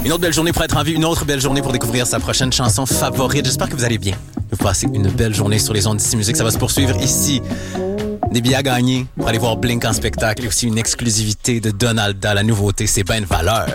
Une autre belle journée pour être en vie, une autre belle journée pour découvrir sa prochaine chanson favorite. J'espère que vous allez bien. Vous passez une belle journée sur les ondes d'ici musique. Ça va se poursuivre ici. Des billets à gagner pour aller voir Blink en spectacle et aussi une exclusivité de Donalda. La nouveauté, c'est ben une valeur.